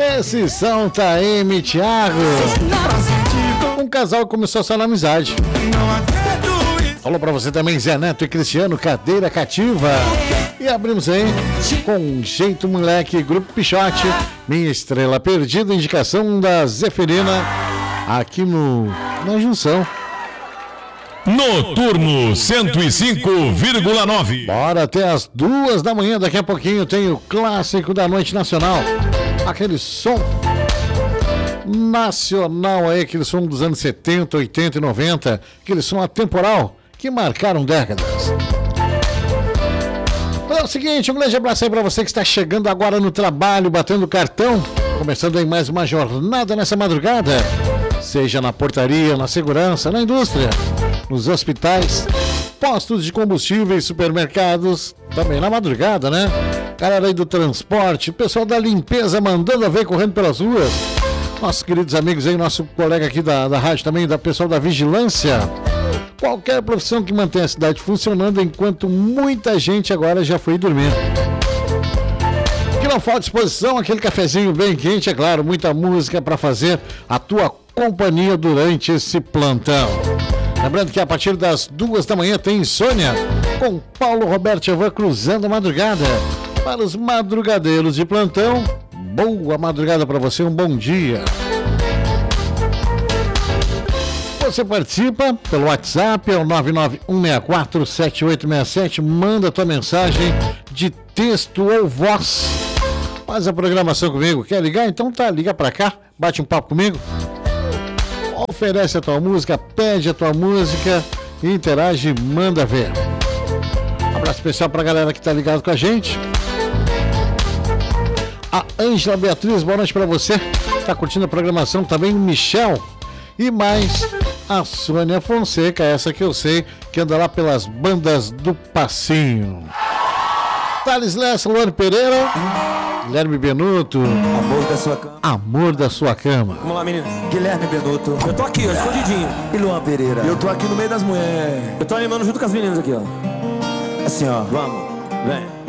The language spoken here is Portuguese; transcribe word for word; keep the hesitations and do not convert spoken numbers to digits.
Esse São Taeme, Thiago. Um casal começou só na amizade. Falou pra você também, Zé Neto e Cristiano, Cadeira Cativa. E abrimos aí com Jeito Moleque, Grupo Pichote, Minha Estrela Perdida, indicação da Zeferina, aqui no, na junção. Noturno cento e cinco vírgula nove. Bora até as duas da manhã, daqui a pouquinho tem o clássico da noite nacional. Aquele som nacional aí, aquele som dos anos setenta, oitenta e noventa, aquele som atemporal que marcaram décadas. É o seguinte, um grande abraço aí pra você que está chegando agora no trabalho, batendo cartão, começando aí mais uma jornada nessa madrugada, seja na portaria, na segurança, na indústria, nos hospitais, postos de combustíveis, supermercados, também na madrugada, né? Galera aí do transporte, pessoal da limpeza mandando a ver correndo pelas ruas, nossos queridos amigos aí, nosso colega aqui da, da rádio também, da pessoal da vigilância, qualquer profissão que mantenha a cidade funcionando enquanto muita gente agora já foi dormir. Que não falta disposição, aquele cafezinho bem quente, é claro, muita música para fazer a tua companhia durante esse plantão. Lembrando que a partir das duas da manhã tem Insônia com Paulo Roberto Evan cruzando a madrugada. Para os madrugadeiros de plantão, boa madrugada para você, um bom dia. Você participa pelo WhatsApp, é o nove nove um seis quatro sete oito seis sete, manda tua mensagem de texto ou voz. Faz a programação comigo, quer ligar? Então tá, liga pra cá, bate um papo comigo. Oferece a tua música, pede a tua música, interage, manda ver. Um abraço especial pra galera que tá ligado com a gente. A Ângela Beatriz, boa noite pra você. Tá curtindo a programação também, o Michel. E mais a Sônia Fonseca, essa que eu sei, que anda lá pelas bandas do Passinho. Thales Lessa, Luane Pereira, Guilherme Benuto. Amor da sua cama. Amor da sua cama. Vamos lá, meninos. Guilherme Benuto. Eu tô aqui, ó, escondidinho. E Luan Pereira. Eu tô aqui no meio das mulheres. Eu tô animando junto com as meninas aqui, ó. Assim, ó. Vamos, vem.